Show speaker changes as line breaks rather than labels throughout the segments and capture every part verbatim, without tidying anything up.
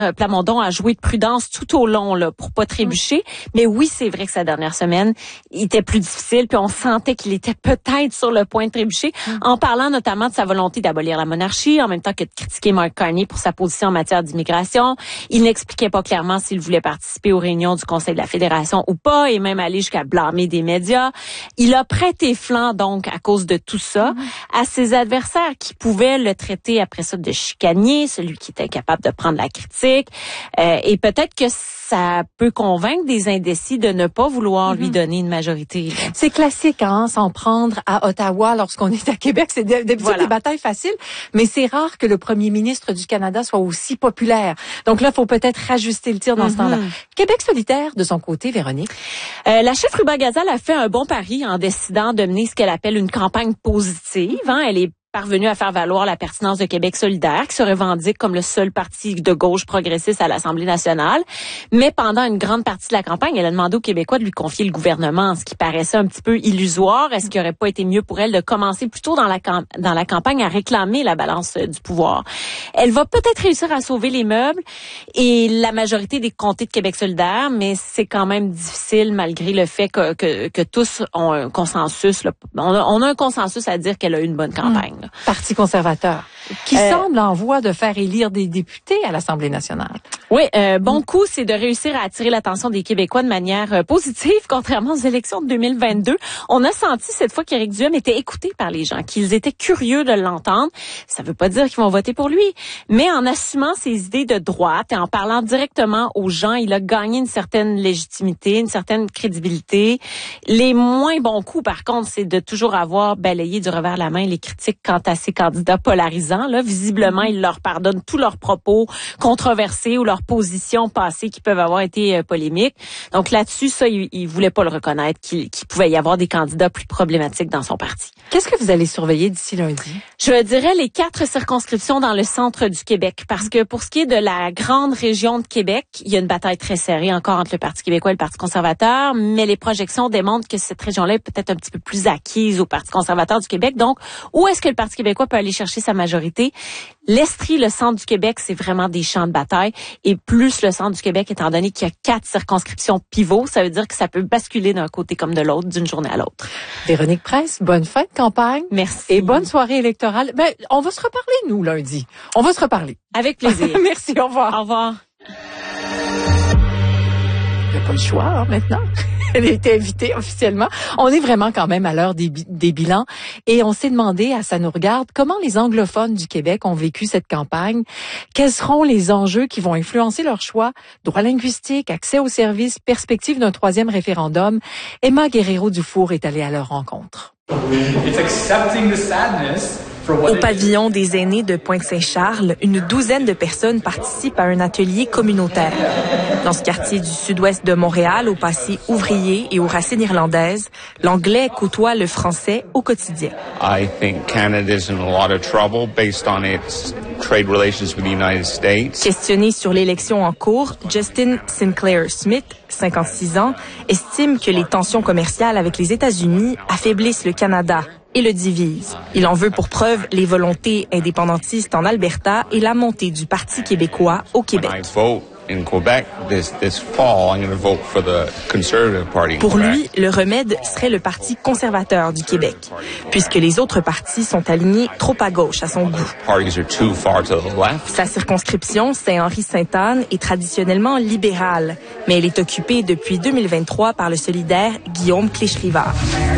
Plamondon a joué de prudence tout au long là pour pas trébucher. Mmh. Mais oui, c'est vrai que sa dernière semaine il était plus difficile, puis on sentait qu'il était peut-être sur le point de trébucher, mmh. en parlant notamment de sa volonté d'abolir la monarchie, en même temps que de critiquer Mark Carney pour sa position en matière d'immigration. Il n'expliquait pas clairement s'il voulait participer aux réunions du Conseil de la Fédération ou pas, et même aller jusqu'à blâmer des médias. Il a prêté flanc donc à cause de tout ça mmh. à ses adversaires qui pouvaient le traiter après ça de chicanier, celui qui était incapable de prendre la critique. Euh, et peut-être que ça peut convaincre des indécis de ne pas vouloir mm-hmm. lui donner une majorité. Là.
C'est classique, hein, s'en prendre à Ottawa lorsqu'on est à Québec. C'est d'habitude voilà. des batailles faciles, mais c'est rare que le premier ministre du Canada soit aussi populaire. Donc là, il faut peut-être rajuster le tir dans mm-hmm. ce temps-là. Québec solitaire, de son côté, Véronique?
Euh, la chef Ruba Gazal a fait un bon pari en décidant de mener ce qu'elle appelle une campagne positive. Hein. Elle est parvenu à faire valoir la pertinence de Québec solidaire, qui se revendique comme le seul parti de gauche progressiste à l'Assemblée nationale. Mais pendant une grande partie de la campagne, elle a demandé aux Québécois de lui confier le gouvernement, ce qui paraissait un petit peu illusoire. Est-ce qu'il n'aurait pas été mieux pour elle de commencer plus tôt dans la, cam- dans la campagne à réclamer la balance euh, du pouvoir? Elle va peut-être réussir à sauver les meubles et la majorité des comtés de Québec solidaire, mais c'est quand même difficile malgré le fait que, que, que tous ont un consensus. Là. On, a, on a un consensus à dire qu'elle a eu une bonne campagne. Mmh.
Parti conservateur, qui euh, semble en voie de faire élire des députés à l'Assemblée nationale.
Oui, euh, bon mmh. coup, c'est de réussir à attirer l'attention des Québécois de manière euh, positive, contrairement aux élections de deux mille vingt-deux. On a senti cette fois qu'Éric Duhem était écouté par les gens, qu'ils étaient curieux de l'entendre. Ça veut pas dire qu'ils vont voter pour lui, mais en assumant ses idées de droite et en parlant directement aux gens, il a gagné une certaine légitimité, une certaine crédibilité. Les moins bons coups, par contre, c'est de toujours avoir balayé du revers de la main les critiques quant à ces candidats polarisants. Là, visiblement, il leur pardonne tous leurs propos controversés ou leurs positions passées qui peuvent avoir été euh, polémiques. Donc là-dessus, ça, il, il voulait pas le reconnaître, qu'il, qu'il pouvait y avoir des candidats plus problématiques dans son parti.
Qu'est-ce que vous allez surveiller d'ici lundi?
Je dirais les quatre circonscriptions dans le centre du Québec, parce que pour ce qui est de la grande région de Québec, il y a une bataille très serrée encore entre le Parti québécois et le Parti conservateur, mais les projections démontrent que cette région-là est peut-être un petit peu plus acquise au Parti conservateur du Québec. Donc, où est-ce que le Parti québécois peut aller chercher sa majorité? L'Estrie, le centre du Québec, c'est vraiment des champs de bataille. Et plus le centre du Québec, étant donné qu'il y a quatre circonscriptions pivots, ça veut dire que ça peut basculer d'un côté comme de l'autre, d'une journée à l'autre.
Véronique Prince, bonne fin de campagne.
Merci.
Et bonne soirée électorale. Ben, on va se reparler, nous, lundi. On va se reparler.
Avec plaisir.
Merci, au revoir.
Au revoir.
Il n'y a pas le choix, hein, maintenant. Elle a été invitée officiellement. On est vraiment quand même à l'heure des, des bilans et on s'est demandé, à Ça nous regarde, comment les anglophones du Québec ont vécu cette campagne. Quels seront les enjeux qui vont influencer leur choix? Droit linguistique, accès aux services, perspective d'un troisième référendum. Emma Guerrero-Dufour est allée à leur rencontre.
It's accepting the sadness.
Au pavillon des aînés de Pointe-Saint-Charles, une douzaine de personnes participent à un atelier communautaire. Dans ce quartier du sud-ouest de Montréal, au passé ouvrier et aux racines irlandaises, l'anglais côtoie le français au quotidien.
I think Canada's in a lot of trouble based on its trade relations with the United States.
Questionné sur l'élection en cours, Justin Sinclair Smith, cinquante-six ans, estime que les tensions commerciales avec les États-Unis affaiblissent le Canada et le divise. Il en veut pour preuve les volontés indépendantistes en Alberta et la montée du Parti québécois au Québec.
In Quebec, this, this fall, I'm going to vote for the Conservative Party.
Pour lui, le remède serait le Parti conservateur du Québec, puisque les autres partis sont alignés trop à gauche à son goût. Sa circonscription, Saint-Henri-Sainte-Anne, est traditionnellement libérale, mais elle est occupée depuis deux mille vingt-trois par le solidaire Guillaume Clich-Rivard.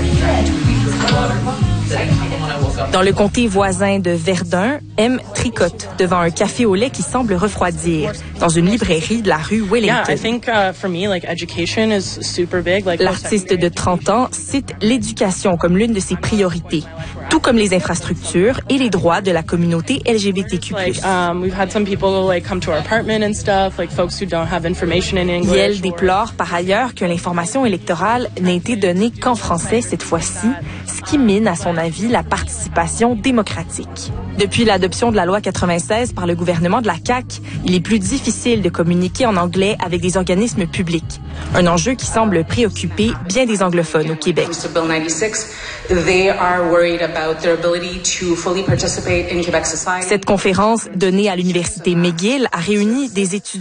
Dans le comté voisin de Verdun, M tricote devant un café au lait qui semble refroidir dans une librairie de la rue Wellington.
Yeah, I think uh, for me, like education is super big. Like,
l'artiste de trente ans cite l'éducation comme l'une de ses priorités, tout comme les infrastructures et les droits de la communauté L G B T Q plus.
Like, um, we've had some people like come to our apartment and stuff, like folks who don't have information in English.
Yel déplore par ailleurs que l'information électorale n'a été donnée qu'en français cette fois-ci, ce qui mine à son avis la participation démocratique. Depuis l'adoption de la loi quatre-vingt-seize par le gouvernement de la C A Q, il est plus difficile de communiquer en anglais avec des organismes publics. Un enjeu qui semble préoccuper bien des anglophones au Québec. Cette conférence donnée à l'Université McGill a réuni des étudiants